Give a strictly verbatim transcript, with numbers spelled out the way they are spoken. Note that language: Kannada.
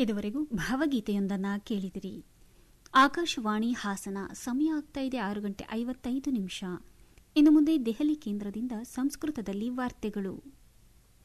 ಇದುವರೆಗೂ ಭಾವಗೀತೆಯೊಂದನ್ನು ಕೇಳಿದಿರಿ. ಆಕಾಶವಾಣಿ ಹಾಸನ. ಸಮಯ ಆಗ್ತಾ ಇದೆ ಆರು ಗಂಟೆ ಐವತ್ತೈದು ನಿಮಿಷ. ಇನ್ನು ಮುಂದೆ ದೆಹಲಿ ಕೇಂದ್ರದಿಂದ ಸಂಸ್ಕೃತದಲ್ಲಿ ವಾರ್ತೆಗಳು.